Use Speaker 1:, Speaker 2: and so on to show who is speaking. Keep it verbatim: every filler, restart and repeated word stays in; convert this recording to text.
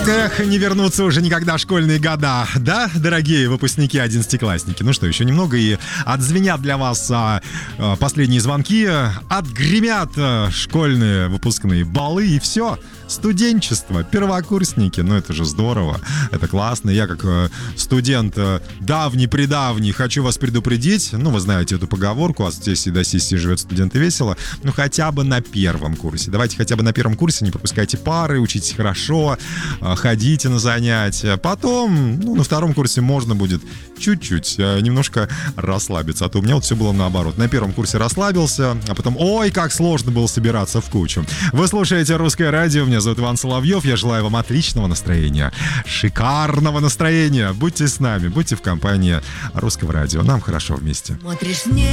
Speaker 1: Эх, не вернутся уже никогда школьные года, да, дорогие выпускники, одиннадцатиклассники? Ну что, еще немного и отзвенят для вас а, а, последние звонки, отгремят а, школьные выпускные балы и все. Студенчество, первокурсники, ну это же здорово, это классно. Я как э, студент э, давний-предавний хочу вас предупредить, ну вы знаете эту поговорку, от сессии до сессии живет студент и весело, ну хотя бы на первом курсе. Давайте хотя бы на первом курсе не пропускайте пары, учитесь хорошо, э, ходите на занятия. Потом, ну на втором курсе можно будет чуть-чуть, э, немножко расслабиться, а то у меня вот все было наоборот. На первом курсе расслабился, а потом, ой, как сложно было собираться в кучу. Вы слушаете «Русское радио», меня зовут Иван Соловьев, я желаю вам отличного настроения, шикарного настроения. Будьте с нами, будьте в компании Русского радио. Нам хорошо вместе.
Speaker 2: Смотришь мне